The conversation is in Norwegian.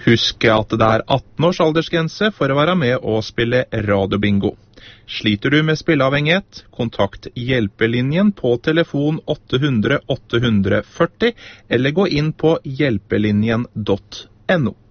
Husk at det er 18 års aldersgrense for å være med og spille radiobingo. Sliter du med spilleavhengighet, kontakt hjelpelinjen på telefon 800 840 eller gå inn på hjelpelinjen.no.